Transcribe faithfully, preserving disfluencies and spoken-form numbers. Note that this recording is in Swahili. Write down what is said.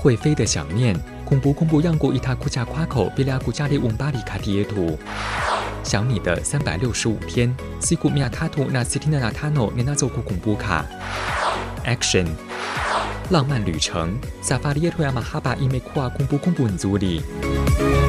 会飞的想念，恐怖恐怖yangu itakuja kwako bila kujali umbali kati yetu。想你的三百六十五天 siku mia tatu na sitini na tano ninazokukumbuka。Action， 浪漫旅程 safari yetu ya mahaba imekuwa kumbukumbu nzuri。